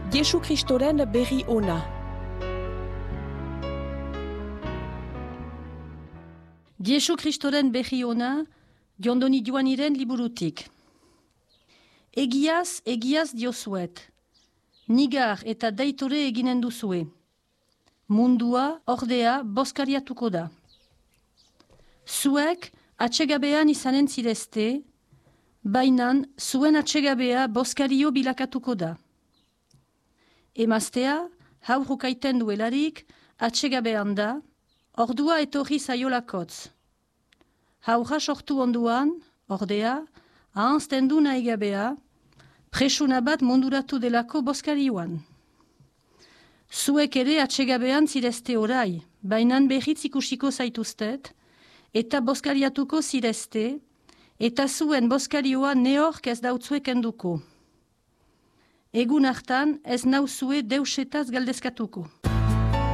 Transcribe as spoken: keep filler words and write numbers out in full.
Jesu Kristoren berri ona. Jesu Kristoren berri ona, Jondoni Joaniren liburutik. Egiaz, egiaz diozuet. Nigar eta daitore eginen duzue. Mundua, ordea, boskariatuko da. Zuek, atsegabean izanen zirezte, bainan, zuen atsegabea boskario bilakatuko da. Emaztea, haurrukaiten duelarik, atsegabean da, ordua etorri zaiolakotz. Haurra sortu onduan, ordea, ahanzten du nahigabea, presuna bat munduratu delako boskarioan. Zuek ere atsegabean zirezte orai, bainan berriz ikusiko zaituztet, eta boskariatuko zirezte, eta zuen boskarioa neork ez dautzuek enduko. Egun hartan ez nauzue deusetaz galdezkatuko.